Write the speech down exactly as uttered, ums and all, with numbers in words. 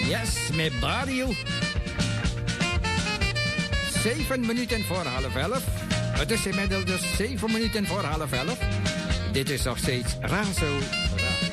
Yes, met Barrio. Zeven minuten voor half elf. Het is inmiddels dus zeven minuten voor half elf. Dit is nog steeds Razo